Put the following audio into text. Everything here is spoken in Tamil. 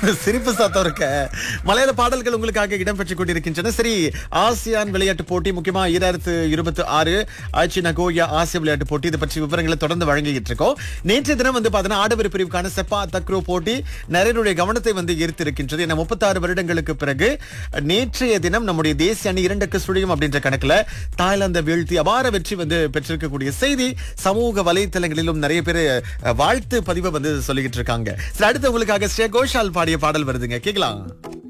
சிரிப்பு சத்தம் இருக்க மலையாள பாடல்கள் உங்களுக்காக இடம்பெற்றுக் கொண்டிருக்கின்றன. சரி, ஆசியான் விளையாட்டு போட்டி, முக்கியமா 2026 ஆய்ச்சி நகோயா ஆசிய விளையாட்டு போட்டி, இது பற்றி விவரங்களை தொடர்ந்து வழங்கிட்டு இருக்கோம். நேற்றைய தினம் பாத்தீங்கன்னா ஆடவர் பிரிவுக்கான செப்பா தக்ரோ போட்டி நிறைய கவனத்தை ஈர்த்திருக்கின்றது. ஏன்னா 36 வருடங்களுக்கு பிறகு நேற்றைய தினம் நம்முடைய தேசிய அணி 2-0 அப்படின்ற கணக்குல தாய்லாந்தை வீழ்த்தி அபார வெற்றி பெற்றிருக்கக்கூடிய செய்தி சமூக வலைத்தளங்களிலும் நிறைய பேர் வாழ்த்து பதிவை சொல்லிக்கிட்டு இருக்காங்க. சரி, அடுத்து உங்களுக்காக ஸ்ரேயா கோஷால் பாடிய பாடல் வருதுங்க, கேக்கலாம்.